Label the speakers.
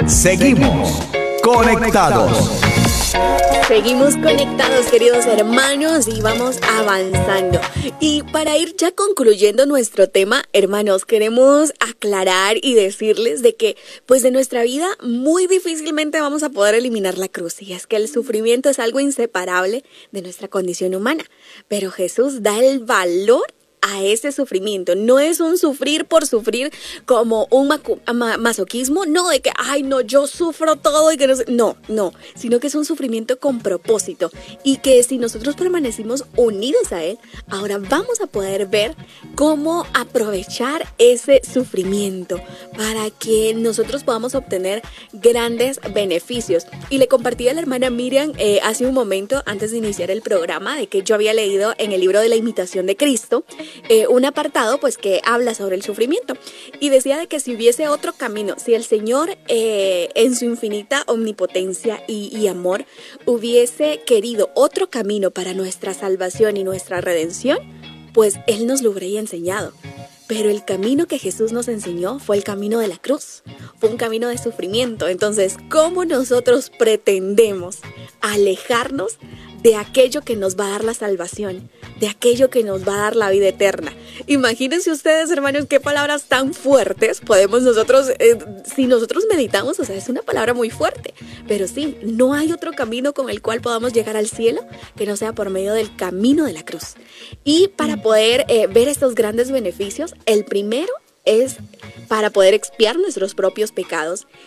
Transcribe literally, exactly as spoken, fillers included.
Speaker 1: Seguimos conectados.
Speaker 2: Seguimos conectados, queridos hermanos, y vamos avanzando. Y para ir ya concluyendo nuestro tema, hermanos, queremos aclarar y decirles de que, pues de nuestra vida, muy difícilmente vamos a poder eliminar la cruz. Y es que el sufrimiento es algo inseparable de nuestra condición humana. Pero Jesús da el valor a ese sufrimiento. No es un sufrir por sufrir como un macu- ma- masoquismo, no de que, ay no, yo sufro todo y que no sé, no, no, sino que es un sufrimiento con propósito y que si nosotros permanecimos unidos a él, ahora vamos a poder ver cómo aprovechar ese sufrimiento para que nosotros podamos obtener grandes beneficios. Y le compartí a la hermana Miriam eh, hace un momento, antes de iniciar el programa, de que yo había leído en el libro de la imitación de Cristo Eh, un apartado pues que habla sobre el sufrimiento y decía de que si hubiese otro camino, si el Señor eh, en su infinita omnipotencia y, y amor hubiese querido otro camino para nuestra salvación y nuestra redención, pues Él nos lo habría enseñado. Pero el camino que Jesús nos enseñó fue el camino de la cruz, fue un camino de sufrimiento. Entonces, ¿cómo nosotros pretendemos alejarnos de aquello que nos va a dar la salvación, de aquello que nos va a dar la vida eterna? Imagínense ustedes, hermanos, qué palabras tan fuertes podemos nosotros, eh, si nosotros meditamos, o sea, es una palabra muy fuerte, pero sí, no hay otro camino con el cual podamos llegar al cielo que no sea por medio del camino de la cruz. Y para poder eh, ver estos grandes beneficios, el primero es para poder expiar nuestros propios pecados